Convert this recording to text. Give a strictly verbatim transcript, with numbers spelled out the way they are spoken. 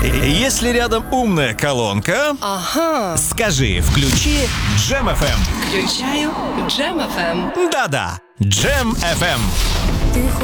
Если рядом умная колонка, Ага. скажи «включи Джем эф эм». Включаю Джем эф эм. Да-да, Джем эф эм. Ты